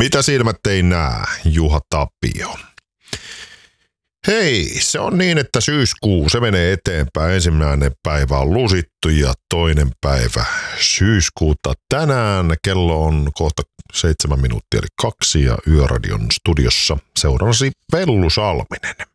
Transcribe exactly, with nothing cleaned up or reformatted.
Mitä silmät ei näe, Juha Tapio. Hei, se on niin, että syyskuu, se menee eteenpäin. Ensimmäinen päivä on lusittu ja toinen päivä syyskuuta. Tänään kello on kohta seitsemän minuuttia eli kaksi ja Yöradion studiossa seurannasi Vellu Salminen.